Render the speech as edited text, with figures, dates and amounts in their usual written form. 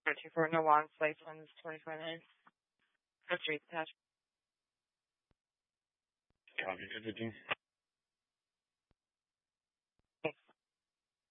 for no long license 2029. That's right, attached. Copy 15.